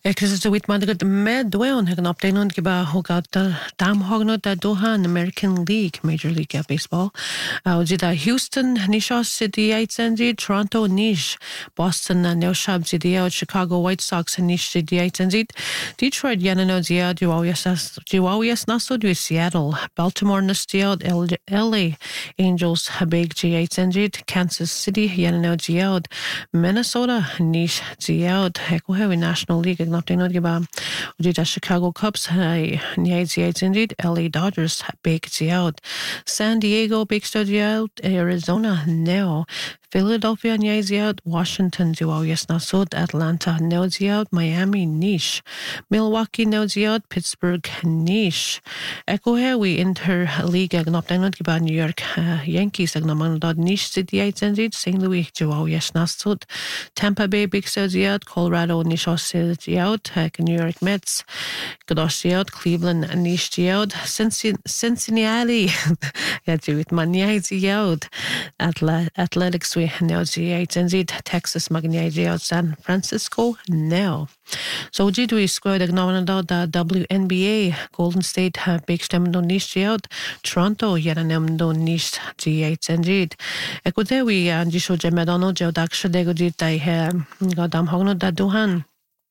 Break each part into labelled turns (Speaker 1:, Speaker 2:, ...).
Speaker 1: Chris wit man med dweon hag an updateon giba hogad dam hogno da Doha American League Major League Baseball. Jida Houston Nisha City 8 Toronto Nish Boston Neushab Zidia Chicago White Sox Nish City 8 Detroit Yanano Zia Jiwawias Naso du Seattle Baltimore Nustiad LA Angels Habig G8 Kansas City Yanano Ziad Minnesota Nish Ziad Hekohewi National League Noptinod giba Ujita Chicago Cubs Niaziates indeed LA Dodgers Bake out San Diego Bake out Arizona Neo Philadelphia Niaziat Washington Ziwawias Nasod Atlanta Neoziat Miami Niche Milwaukee Neoziat Pittsburgh Niche Ekohewi Inter League Noptinod giba New York Yankees Agnamanod Niche City indeed St. Louis Ziwawias Nasod Tampa Bay Big Out Colorado Niche out New York Mets Godoshi out Cleveland Niche out Cincinnati got you with Maniazi out Athletics we now Z8 Texas Magniazi out San Francisco now. So we scored acknowledged the WNBA Golden State Big Stem do Niche out Toronto Yananem do Niche Z8 Ekute we and Jisho Jemedono Jodaksha Degojita Godam Hogno da Dohan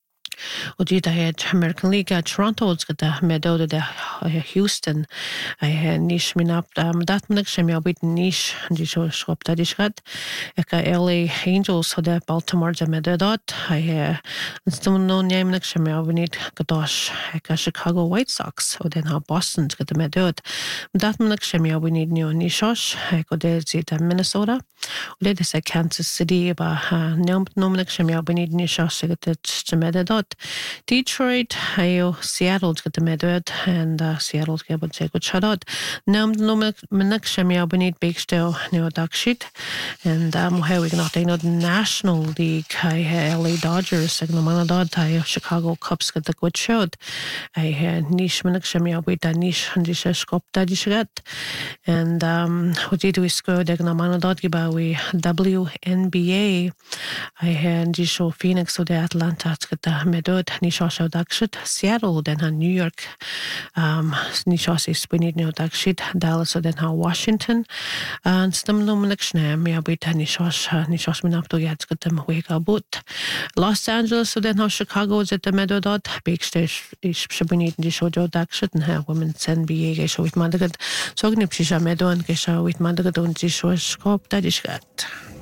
Speaker 1: Ujita had American League Toronto's got the meadow de Houston. I had niche minap that minute shemia with niche and Jisho shop that is got Eka LA Angels so the Baltimore Jamedot. I had still no name next shemia we need Gadosh Eka Chicago White Sox or then how Boston's got the meadow. That minute shemia we need new Nishosh Eko de Zita Minnesota. Let us say Kansas City but no next shemia we need Nishosh the meadow. Detroit, Seattle's got the Medwed and Seattle's got a good shut out. Nam Minakshemia, we need big still, new duck sheet. And here we can not National League. I LA Dodgers, Sagnamanadot, Chicago Cubs got the good shot. I had Nish Minakshemia with a niche and Skop Dadishat. And what did we score? Degnamanadot Gibawi WNBA. I had Jisho Phoenix, so the Atlanta got the Medod Nishosha Dakshit, Seattle, then New York, Nishosi Spinid New Dakshit, Dallas, then Washington, and Stumlum Lekshnem, Yabita Nishos Minapto Yatskatem Wake Boot, Los Angeles, so then Chicago's at the Medodot, Big Stage Shabinit Nishojo Dakshit, and Women's NBA Gesho with Madagat, Sognip Shisha Medo and Gesha with Madagat on Jisho Skop, that is got.